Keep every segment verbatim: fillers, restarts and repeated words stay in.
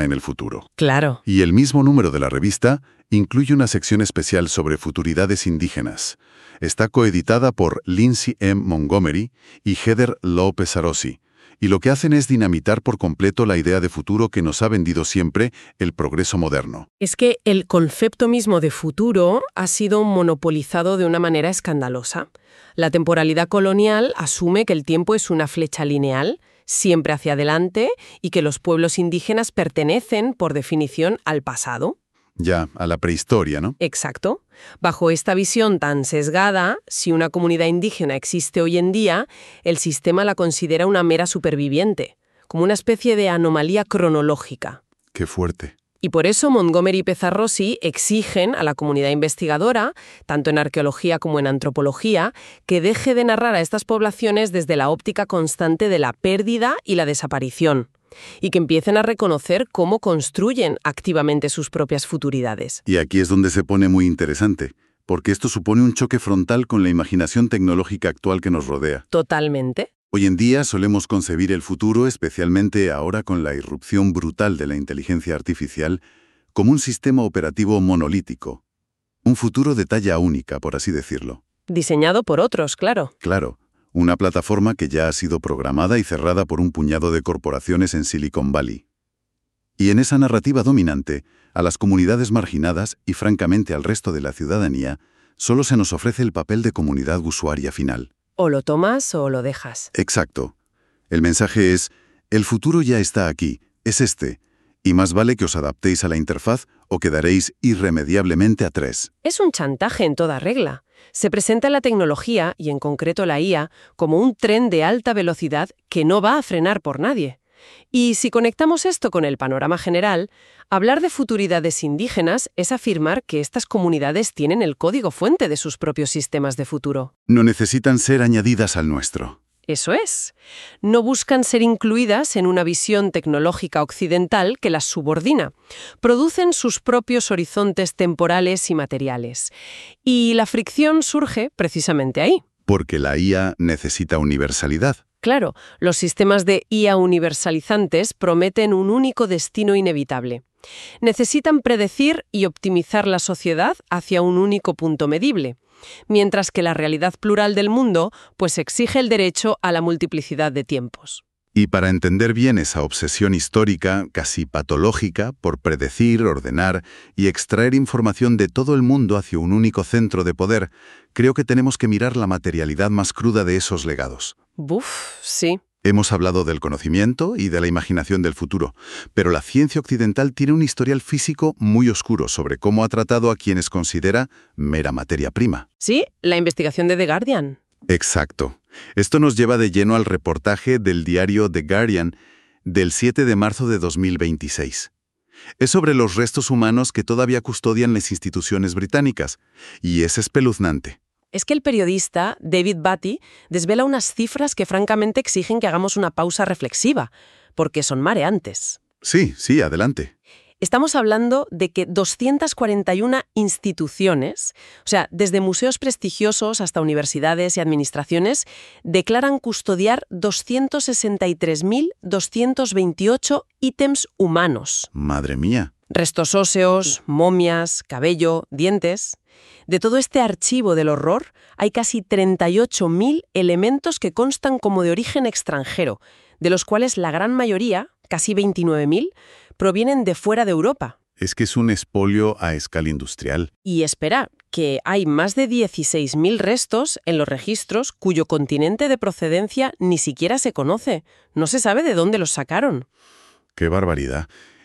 está en el futuro. Claro. Y el mismo número de la revista incluye una sección especial sobre futuridades indígenas. Está coeditada por Lindsay M. Montgomery y Heather López-Arossi, y lo que hacen es dinamitar por completo la idea de futuro que nos ha vendido siempre el progreso moderno. Es que el concepto mismo de futuro ha sido monopolizado de una manera escandalosa. La temporalidad colonial asume que el tiempo es una flecha lineal, siempre hacia adelante, y que los pueblos indígenas pertenecen, por definición, al pasado. Ya, a la prehistoria, ¿no? Exacto. Bajo esta visión tan sesgada, si una comunidad indígena existe hoy en día, el sistema la considera una mera superviviente, como una especie de anomalía cronológica. Qué fuerte. Y por eso Montgomery y Pezzarossi exigen a la comunidad investigadora, tanto en arqueología como en antropología, que deje de narrar a estas poblaciones desde la óptica constante de la pérdida y la desaparición, y que empiecen a reconocer cómo construyen activamente sus propias futuridades. Y aquí es donde se pone muy interesante, porque esto supone un choque frontal con la imaginación tecnológica actual que nos rodea. Totalmente. Hoy en día solemos concebir el futuro, especialmente ahora con la irrupción brutal de la inteligencia artificial, como un sistema operativo monolítico. Un futuro de talla única, por así decirlo. Diseñado por otros, claro. Claro, una plataforma que ya ha sido programada y cerrada por un puñado de corporaciones en Silicon Valley. Y en esa narrativa dominante, a las comunidades marginadas y francamente al resto de la ciudadanía, solo se nos ofrece el papel de comunidad usuaria final. O lo tomas o lo dejas. Exacto. El mensaje es, el futuro ya está aquí, es este, y más vale que os adaptéis a la interfaz o quedaréis irremediablemente a tres. Es un chantaje en toda regla. Se presenta la tecnología, y en concreto la I A, como un tren de alta velocidad que no va a frenar por nadie. Y si conectamos esto con el panorama general, hablar de futuridades indígenas es afirmar que estas comunidades tienen el código fuente de sus propios sistemas de futuro. No necesitan ser añadidas al nuestro. Eso es. No buscan ser incluidas en una visión tecnológica occidental que las subordina. Producen sus propios horizontes temporales y materiales. Y la fricción surge precisamente ahí. Porque la I A necesita universalidad. Claro, los sistemas de I A universalizantes prometen un único destino inevitable. Necesitan predecir y optimizar la sociedad hacia un único punto medible, mientras que la realidad plural del mundo pues exige el derecho a la multiplicidad de tiempos. Y para entender bien esa obsesión histórica, casi patológica, por predecir, ordenar y extraer información de todo el mundo hacia un único centro de poder, creo que tenemos que mirar la materialidad más cruda de esos legados. Buf, sí. Hemos hablado del conocimiento y de la imaginación del futuro, pero la ciencia occidental tiene un historial físico muy oscuro sobre cómo ha tratado a quienes considera mera materia prima. Sí, la investigación de The Guardian. Exacto. Esto nos lleva de lleno al reportaje del diario The Guardian del siete de marzo de dos mil veintiséis. Es sobre los restos humanos que todavía custodian las instituciones británicas, y es espeluznante. Es que el periodista David Batty desvela unas cifras que francamente exigen que hagamos una pausa reflexiva, porque son mareantes. Sí, sí, adelante. Estamos hablando de que doscientas cuarenta y una instituciones, o sea, desde museos prestigiosos hasta universidades y administraciones, declaran custodiar doscientos sesenta y tres mil doscientos veintiocho ítems humanos. Madre mía. Restos óseos, momias, cabello, dientes. De todo este archivo del horror, hay casi treinta y ocho mil elementos que constan como de origen extranjero, de los cuales la gran mayoría, casi veintinueve mil, provienen de fuera de Europa. Es que es un expolio a escala industrial. Y espera, que hay más de dieciséis mil restos en los registros cuyo continente de procedencia ni siquiera se conoce. No se sabe de dónde los sacaron. ¡Qué barbaridad!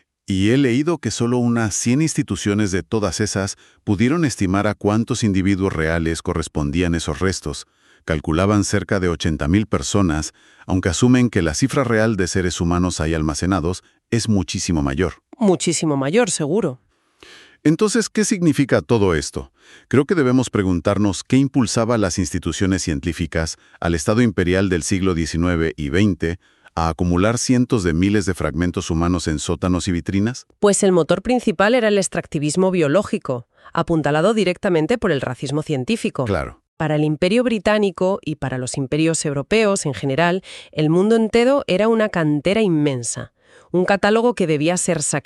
Y he leído que solo unas cien instituciones de todas esas pudieron estimar a cuántos individuos reales correspondían esos restos. Calculaban cerca de ochenta mil personas, aunque asumen que la cifra real de seres humanos ahí almacenados es muchísimo mayor. Muchísimo mayor, seguro. Entonces, ¿qué significa todo esto? Creo que debemos preguntarnos qué impulsaba a las instituciones científicas, al Estado imperial del siglo diecinueve y veinte, a acumular cientos de miles de fragmentos humanos en sótanos y vitrinas. Pues el motor principal era el extractivismo biológico, apuntalado directamente por el racismo científico. Claro. Para el Imperio británico y para los imperios europeos en general, el mundo entero era una cantera inmensa, un catálogo que debía ser